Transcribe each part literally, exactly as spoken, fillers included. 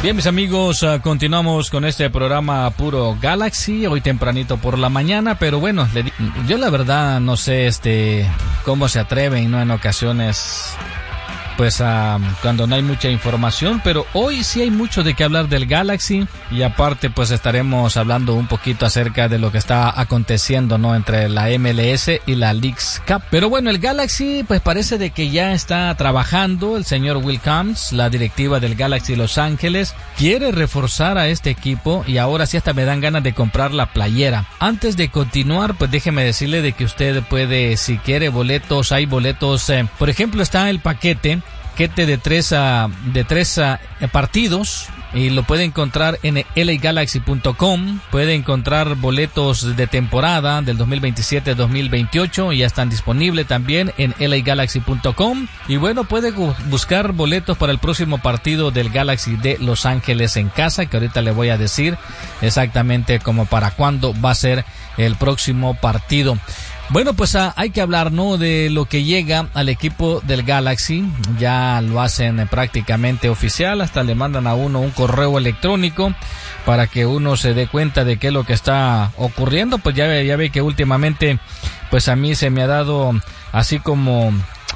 Bien, mis amigos, uh, continuamos con este programa Puro Galaxy, hoy tempranito por la mañana, pero bueno, le di- yo la verdad no sé este cómo se atreven, ¿no? En ocasiones, pues uh, cuando no hay mucha información, pero hoy sí hay mucho de qué hablar del Galaxy, y aparte pues estaremos hablando un poquito acerca de lo que está aconteciendo, ¿no? Entre la M L S y la Leagues Cup. Pero bueno, el Galaxy pues parece de que ya está trabajando. El señor Will Camps, la directiva del Galaxy Los Ángeles, quiere reforzar a este equipo, y ahora sí hasta me dan ganas de comprar la playera. Antes de continuar, pues déjeme decirle de que usted puede, si quiere boletos, hay boletos, eh, por ejemplo está el paquete paquete de tres a de tres a, partidos, y lo puede encontrar en L A Galaxy punto com. Puede encontrar boletos de temporada del dos mil veintisiete dos mil veintiocho, y ya están disponibles también en L A Galaxy punto com. Y bueno, puede buscar boletos para el próximo partido del Galaxy de Los Ángeles en casa, que ahorita le voy a decir exactamente como para cuándo va a ser el próximo partido. Bueno, pues ah, hay que hablar, ¿no? De lo que llega al equipo del Galaxy. Ya lo hacen eh, prácticamente oficial, hasta le mandan a uno un correo electrónico para que uno se dé cuenta de qué es lo que está ocurriendo. Pues ya, ya ve que últimamente, pues a mí se me ha dado así como,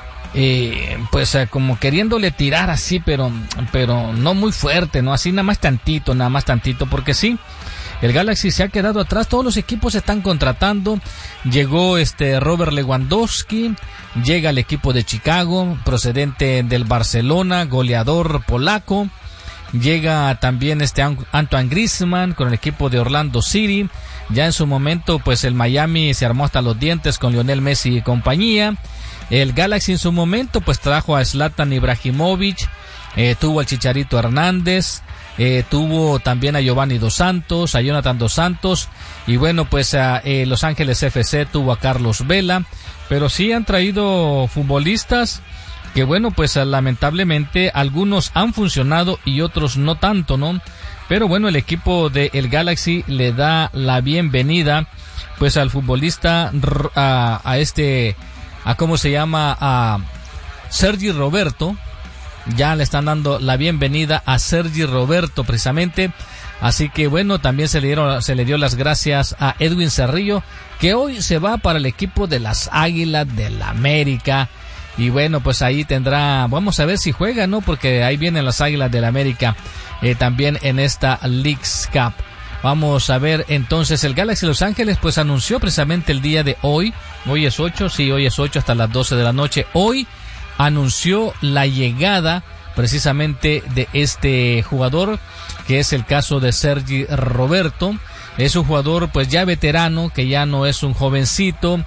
eh, pues eh, como queriéndole tirar así, pero, pero no muy fuerte, ¿no? Así nada más tantito, nada más tantito, porque sí. El Galaxy se ha quedado atrás, todos los equipos se están contratando. Llegó este Robert Lewandowski, llega al equipo de Chicago, procedente del Barcelona, goleador polaco. Llega también este Antoine Griezmann con el equipo de Orlando City. Ya en su momento, pues el Miami se armó hasta los dientes con Lionel Messi y compañía. El Galaxy en su momento, pues trajo a Zlatan Ibrahimovic, eh, tuvo al Chicharito Hernández. Eh, tuvo también a Giovanni Dos Santos, a Jonathan Dos Santos, y bueno, pues a eh, Los Ángeles F C tuvo a Carlos Vela, pero sí han traído futbolistas que bueno, pues lamentablemente algunos han funcionado y otros no tanto, ¿no? Pero bueno, el equipo de el Galaxy le da la bienvenida pues al futbolista, a, a este, a cómo se llama, a Sergi Roberto. Ya le están dando la bienvenida a Sergi Roberto precisamente. Así que bueno, también se le dieron, se le dio las gracias a Edwin Cerrillo, que hoy se va para el equipo de las Águilas del América. Y bueno, pues ahí tendrá, vamos a ver si juega, ¿no? Porque ahí vienen las Águilas del América, eh, también en esta Leagues Cup. Vamos a ver entonces, el Galaxy Los Ángeles pues anunció precisamente el día de hoy. Hoy es ocho, sí, hoy es ocho hasta las doce de la noche. Hoy anunció la llegada precisamente de este jugador, que es el caso de Sergi Roberto. Es un jugador pues ya veterano, que ya no es un jovencito,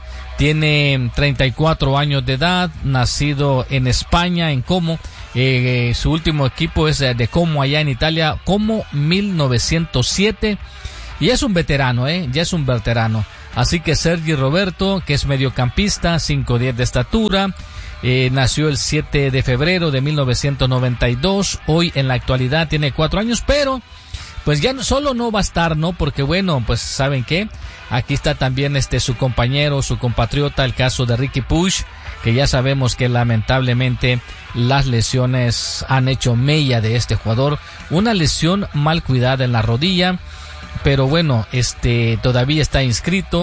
tiene treinta y cuatro años de edad, nacido en España, en Como. Eh, su último equipo es de Como, allá en Italia, Como mil novecientos siete, y es un veterano, eh, ya es un veterano. Así que Sergi Roberto, que es mediocampista, cinco diez de estatura. Eh, nació el siete de febrero de mil novecientos noventa y dos, hoy en la actualidad tiene cuatro años, pero pues ya no, solo no va a estar, ¿no? Porque bueno, pues ¿saben qué? Aquí está también este su compañero, su compatriota, el caso de Riqui Puig, que ya sabemos que lamentablemente las lesiones han hecho mella de este jugador, una lesión mal cuidada en la rodilla, pero bueno, este todavía está inscrito.